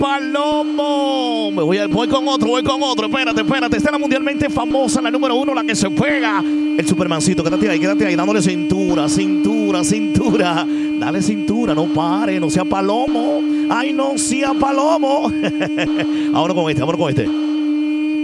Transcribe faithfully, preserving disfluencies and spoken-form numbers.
Palomo. Me voy, a, voy con otro, voy con otro. Espérate, espérate. Esta es la mundialmente famosa, la número uno, la que se pega. El Supermancito, quédate ahí, quédate ahí, dándole cintura, cintura, cintura. Dale cintura, no pare, no sea Palomo. Ay, no sea Palomo. Ahora con este, ahora con este.